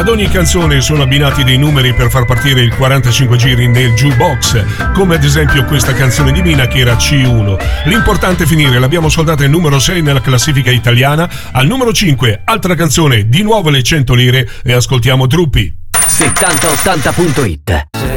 ogni canzone sono abbinati dei numeri per far partire il 45 giri nel jukebox, come ad esempio questa canzone di Mina che era C1. L'importante è finire, l'abbiamo soldata al numero 6 nella classifica italiana. Al numero 5, altra canzone, di nuovo le 100 lire, e ascoltiamo Truppi. 7080.it.